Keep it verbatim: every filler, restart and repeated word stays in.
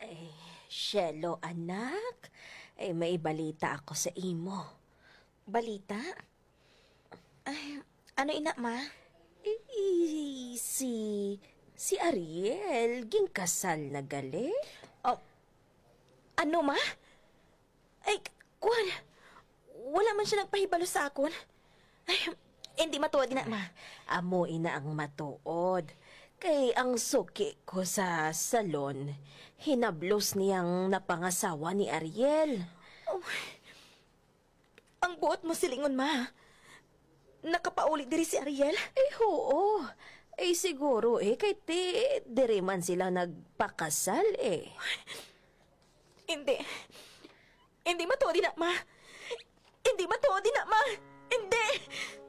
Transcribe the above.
Ay, Shelo, anak. Ay, may balita ako sa imo. Balita? Ay, ano ina, ma? Eh, si... Si Ariel, ginkasal na gali? Oh, ano, ma? Ay, kuwan. Wala man siya nagpahibalo sa akon. Ay, hindi matuwad na, ma. Amo ina ang matuod. Kay ang suki ko sa salon, hinablos niyang napangasawa ni Ariel. Oh, ang buot mo silingon, ma. Nakapaulit diri si Ariel? Eh, oo. Eh, siguro eh, kay ti, diri man sila nagpakasal eh. Hindi. Hindi matuwad na, ma. Hindi matuwad na, ma. Hindi.